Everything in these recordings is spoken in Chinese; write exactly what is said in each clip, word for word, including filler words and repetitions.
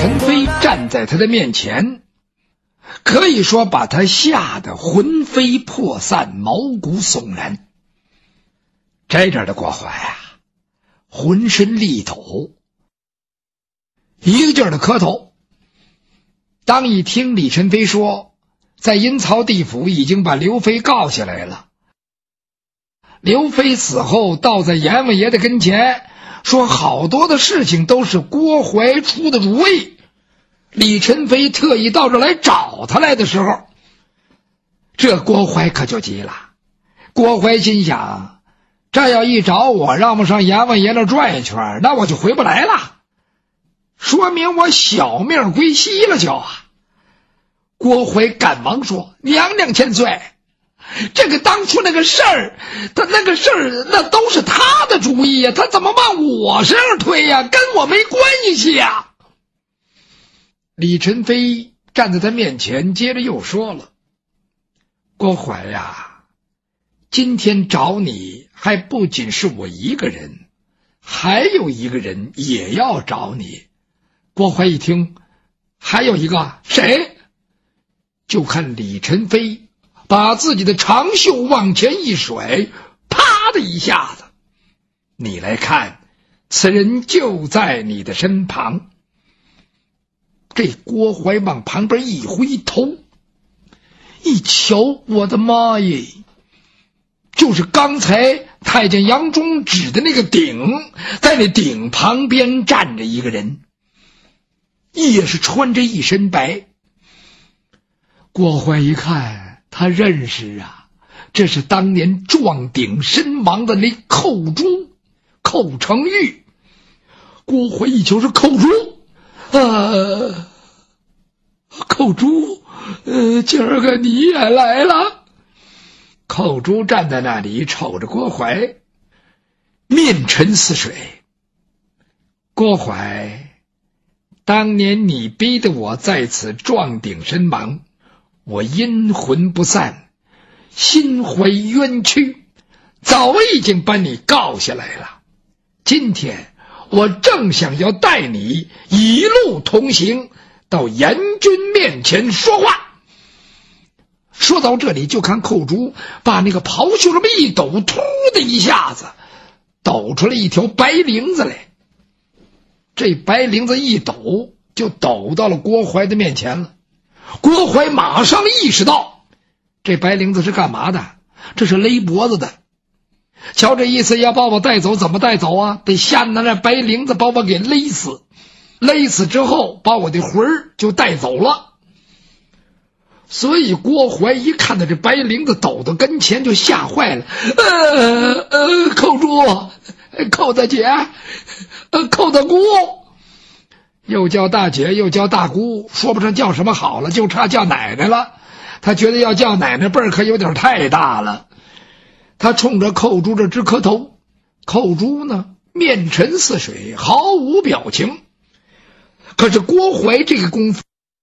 晨飞站在他的面前，可以说把他吓得魂飞魄散，毛骨悚然。这阵的郭淮啊，浑身力抖，一个劲儿的磕头。当一听李晨飞说在阴曹地府已经把刘飞告下来了，刘飞死后倒在阎王爷的跟前，说好多的事情都是郭淮出的主意，李晨飞特意到这来找他来的时候，这郭淮可就急了。郭淮心想，这要一找我，让我上阎王爷那转一圈，那我就回不来了，说明我小命归西了就啊。郭淮赶忙说，娘娘千岁，这个当初那个事儿，他那个事儿那都是他的主意呀，他怎么往我身上推呀？跟我没关系呀。李晨飞站在他面前，接着又说了，郭淮呀，今天找你还不仅是我一个人，还有一个人也要找你。郭淮一听，还有一个谁？就看李晨飞把自己的长袖往前一甩，啪的一下子，你来看，此人就在你的身旁。这郭淮往旁边一回头，一瞧，我的妈耶，就是刚才太监杨忠指的那个鼎，在那鼎旁边站着一个人，也是穿着一身白。郭淮一看，他认识啊，这是当年撞鼎身亡的那寇珠，寇成玉。郭淮一瞧是寇珠，啊，寇珠，呃，今儿个你也来了。寇珠站在那里瞅着郭淮，面沉似水。郭淮，当年你逼得我在此撞鼎身亡，我阴魂不散，心怀冤屈，早已经把你告下来了。今天我正想要带你一路同行到阎君面前说话。说到这里，就看寇珠把那个袍袖这么一抖，突的一下子抖出来一条白绫子来。这白绫子一抖，就抖到了郭淮的面前了。郭淮马上意识到，这白绫子是干嘛的？这是勒脖子的。瞧这意思，要把我带走，怎么带走啊？得先拿那白绫子把我给勒死，勒死之后把我的魂儿就带走了。所以郭淮一看到这白绫子抖到跟前，就吓坏了。呃呃，寇珠，寇大姐，呃，寇大姑，又叫大姐又叫大姑，说不上叫什么好了，就差叫奶奶了。他觉得要叫奶奶辈儿可有点太大了。他冲着寇珠这直磕头，寇珠呢面沉似水，毫无表情。可是郭淮这个功夫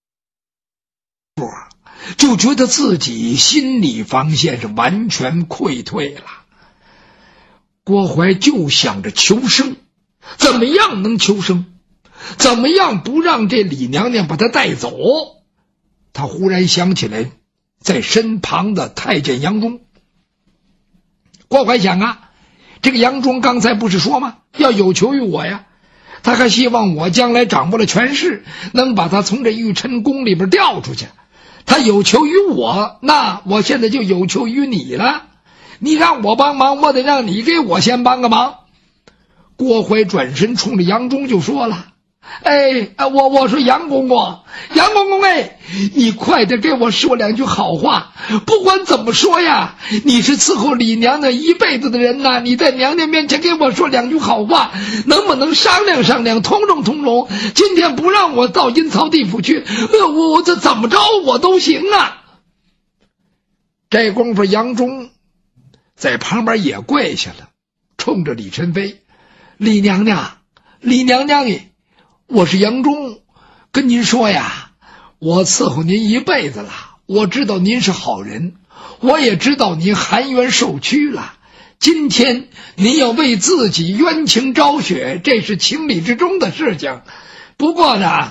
就觉得自己心理防线是完全溃退了。郭淮就想着求生，怎么样能求生？怎么样不让这李娘娘把他带走？他忽然想起来在身旁的太监杨忠。郭淮想啊，这个杨忠刚才不是说吗？要有求于我呀，他还希望我将来掌握了权势，能把他从这玉琛宫里边调出去。他有求于我，那我现在就有求于你了。你让我帮忙，我得让你给我先帮个忙。郭淮转身冲着杨忠就说了，哎，我我说杨公公，杨公公，哎，你快点给我说两句好话。不管怎么说呀，你是伺候李娘娘一辈子的人呐，你在娘娘面前给我说两句好话，能不能商量商量，通融通融？今天不让我到阴曹地府去，呃，我我这怎么着我都行啊。这功夫杨忠在旁边也跪下了，冲着李晨飞，李娘娘，李娘娘也。我是杨忠，跟您说呀，我伺候您一辈子了，我知道您是好人，我也知道您含冤受屈了。今天您要为自己冤情昭雪，这是情理之中的事情。不过呢，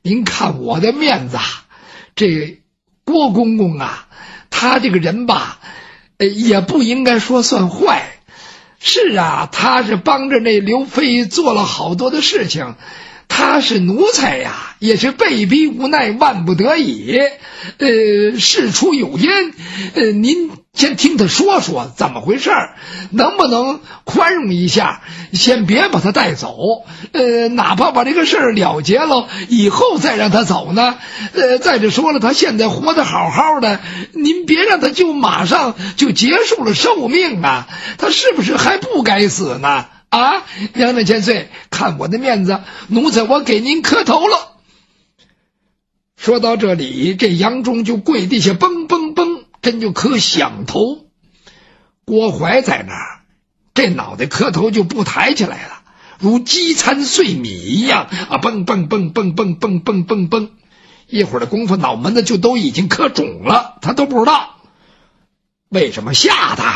您看我的面子，这郭公公啊，他这个人吧，呃，也不应该说算坏。是啊，他是帮着那刘飞做了好多的事情，他是奴才呀，也是被逼无奈，万不得已。呃，事出有因，呃，您先听他说说怎么回事，能不能宽容一下，先别把他带走，呃，哪怕把这个事儿了结了，以后再让他走呢。呃，再者说了，他现在活得好好的，您别让他就马上就结束了寿命啊，他是不是还不该死呢？啊，杨震千岁，看我的面子，奴才我给您磕头了。说到这里，这杨忠就跪地下蹦蹦蹦，真就磕响头。郭槐在那儿，这脑袋磕头就不抬起来了，如饥餐碎米一样啊，蹦蹦蹦蹦蹦蹦蹦蹦蹦，一会儿的功夫，脑门子就都已经磕肿了，他都不知道为什么吓他。